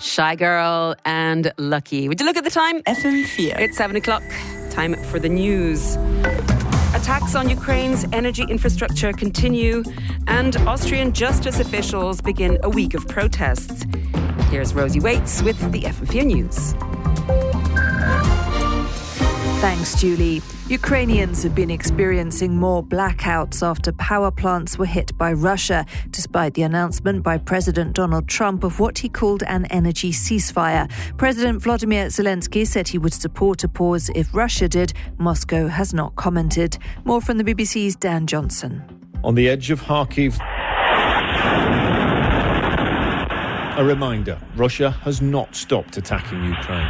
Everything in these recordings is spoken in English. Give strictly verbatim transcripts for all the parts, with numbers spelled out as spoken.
Shy Girl and Lucky. Would you look at the time? F M four. It's seven o'clock. Time for the news. Attacks on Ukraine's energy infrastructure continue, and Austrian justice officials begin a week of protests. Here's Rosie Waits with the F M four News. Thanks, Julie. Ukrainians have been experiencing more blackouts after power plants were hit by Russia, despite the announcement by President Donald Trump of what he called an energy ceasefire. President Volodymyr Zelensky said he would support a pause if Russia did. Moscow has not commented. More from the B B C's Dan Johnson. On the edge of Kharkiv, a reminder, Russia has not stopped attacking Ukraine.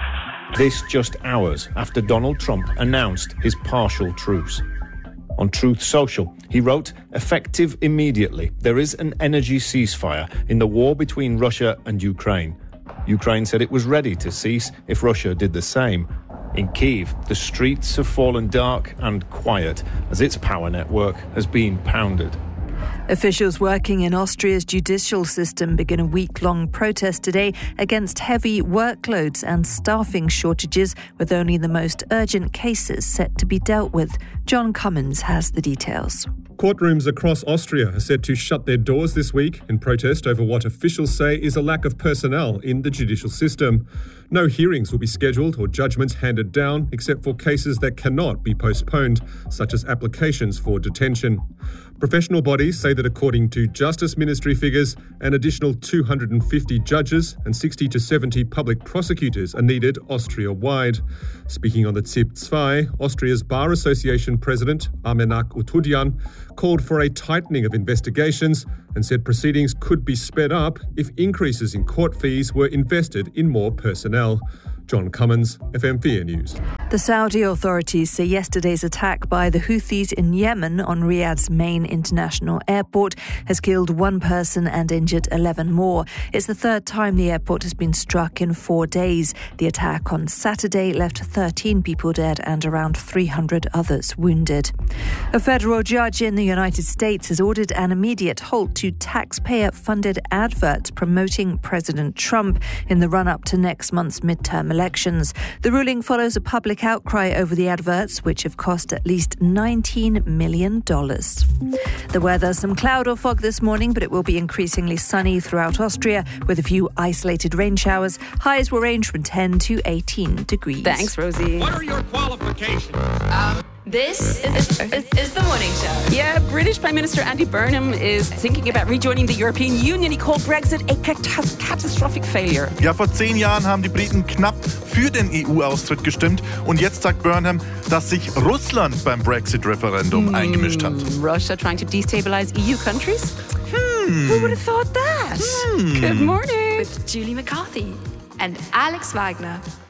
This just hours after Donald Trump announced his partial truce. On Truth Social, he wrote, "Effective immediately, there is an energy ceasefire in the war between Russia and Ukraine." Ukraine said it was ready to cease if Russia did the same. In Kyiv, the streets have fallen dark and quiet as its power network has been pounded. Officials working in Austria's judicial system begin a week-long protest today against heavy workloads and staffing shortages, with only the most urgent cases set to be dealt with. John Cummins has the details. Courtrooms across Austria are set to shut their doors this week in protest over what officials say is a lack of personnel in the judicial system. No hearings will be scheduled or judgments handed down except for cases that cannot be postponed, such as applications for detention. Professional bodies say that according to Justice Ministry figures, an additional two hundred fifty judges and sixty to seventy public prosecutors are needed Austria-wide. Speaking on the Z I P two, Austria's Bar Association President Amenak Utudyan called for a tightening of investigations and said proceedings could be sped up if increases in court fees were invested in more personnel. John Cummins, F M four News. The Saudi authorities say yesterday's attack by the Houthis in Yemen on Riyadh's main international airport has killed one person and injured eleven more. It's the third time the airport has been struck in four days. The attack on Saturday left thirteen people dead and around three hundred others wounded. A federal judge in the United States has ordered an immediate halt to taxpayer-funded adverts promoting President Trump in the run-up to next month's midterm elections. The ruling follows a public outcry over the adverts, which have cost at least nineteen million dollars. The weather, some cloud or fog this morning, but it will be increasingly sunny throughout Austria with a few isolated rain showers. Highs will range from ten to eighteen degrees. Thanks, Rosie. What are your qualifications? Um, this is, is, is the morning show. Yeah, British Prime Minister Andy Burnham is thinking about rejoining the European Union. He called Brexit a cat- catastrophic failure. Ja, vor zehn Jahren haben die Briten knapp für den E U-Austritt gestimmt. Und jetzt sagt Burnham, dass sich Russland beim Brexit-Referendum mm, eingemischt hat. Russia trying to destabilize E U countries? Hmm. Who would have thought that? Hmm. Good morning. With Julie McCarthy and Alex Wagner.